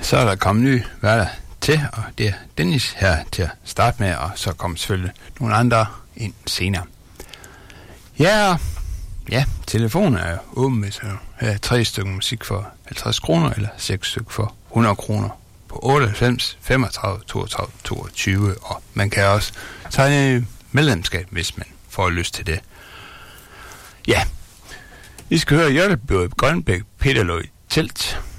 Så er der kommet ny værter til, og det er Dennis her til at starte med, og så kommer selvfølgelig nogle andre ind senere. Ja, telefonen er jo åben, hvis du har 3 stykker musik for 50 kroner, eller 6 stykker for 100 kroner på 98 35 32 22, og man kan også tegne medlemskab, hvis man får lyst til det. Ja, vi skal høre Jørgenbjørg Grønbæk, Peter Løg Telt,